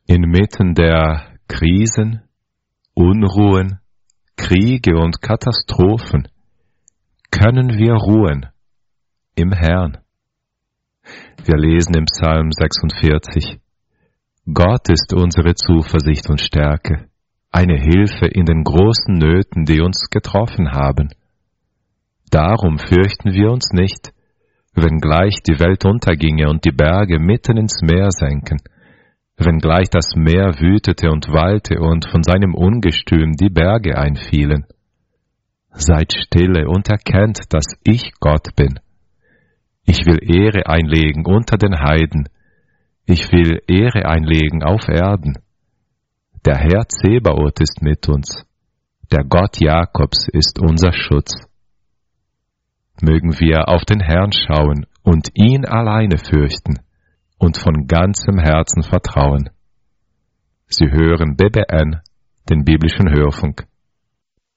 Inmitten der Krisen, Unruhen, Kriege und Katastrophen können wir ruhen im Herrn. Wir lesen im Psalm 46: Gott ist unsere Zuversicht und Stärke, eine Hilfe in den großen Nöten, die uns getroffen haben. Darum fürchten wir uns nicht, wenngleich die Welt unterginge und die Berge mitten ins Meer senken, wenngleich das Meer wütete und wallte und von seinem Ungestüm die Berge einfielen. Seid stille und erkennt, dass ich Gott bin. Ich will Ehre einlegen unter den Heiden, ich will Ehre einlegen auf Erden. Der Herr Zebaoth ist mit uns, der Gott Jakobs ist unser Schutz. Mögen wir auf den Herrn schauen und ihn alleine fürchten und von ganzem Herzen vertrauen. Sie hören BBN, den biblischen Hörfunk.